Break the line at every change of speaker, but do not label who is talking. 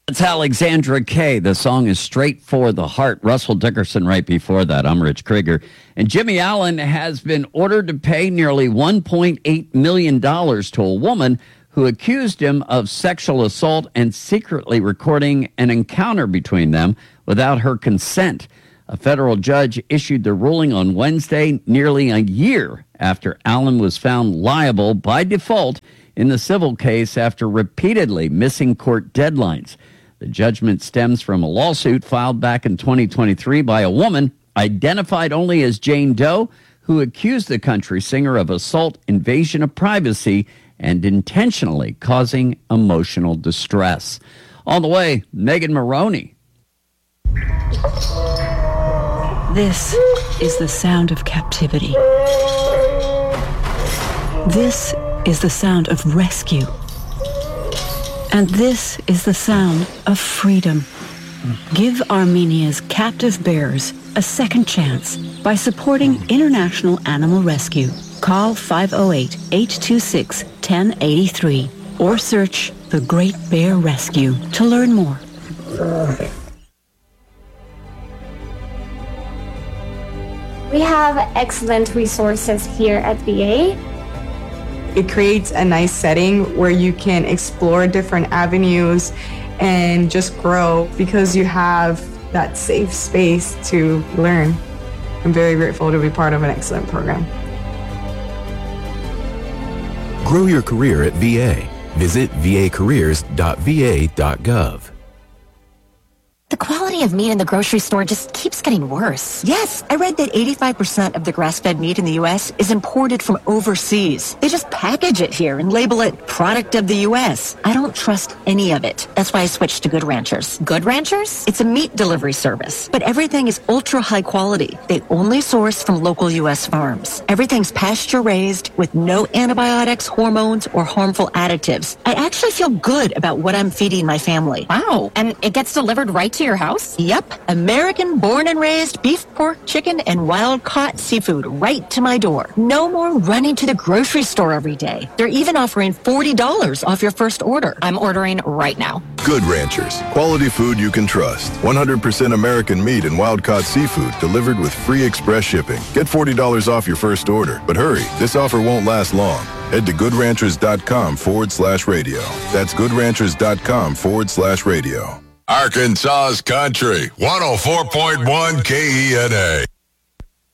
It's Alexandra Kay. The song is Straight for the Heart. Russell Dickerson right before that. I'm Rich Krieger. And Jimmy Allen has been ordered to pay nearly $1.8 million to a woman who accused him of sexual assault and secretly recording an encounter between them without her consent. A federal judge issued the ruling on Wednesday, nearly a year after Allen was found liable by default in the civil case after repeatedly missing court deadlines. The judgment stems from a lawsuit filed back in 2023 by a woman identified only as Jane Doe, who accused the country singer of assault, invasion of privacy, and intentionally causing emotional distress. On the way, Megan Maroney.
This is the sound of captivity. This is the sound of rescue. And this is the sound of freedom. Give Armenia's captive bears a second chance by supporting International Animal Rescue. Call 508-826-1083 or search The Great Bear Rescue to learn more.
We have excellent resources here at VA.
It creates a nice setting where you can explore different avenues and just grow because you have that safe space to learn. I'm very grateful to be part of an excellent program.
Grow your career at VA. Visit vacareers.va.gov.
The quality of meat in the grocery store just keeps getting worse.
Yes, I read that 85% of the grass-fed meat in the U.S. is imported from overseas. They just package it here and label it product of the U.S. I don't trust any of it. That's why I switched to Good Ranchers.
Good Ranchers?
It's a meat delivery service, but everything is ultra high quality. They only source from local U.S. farms. Everything's pasture-raised with no antibiotics, hormones, or harmful additives. I actually feel good about what I'm feeding my family.
Wow, and it gets delivered right to your house?
Yep. American born and raised beef, pork, chicken, and wild-caught seafood right to my door. No more running to the grocery store every day. They're even offering $40 off your first order.
I'm ordering right now.
Good Ranchers. Quality food you can trust. 100% American meat and wild-caught seafood delivered with free express shipping. Get $40 off your first order. But hurry, this offer won't last long. Head to goodranchers.com/radio. That's goodranchers.com/radio.
Arkansas's Country, 104.1 KENA.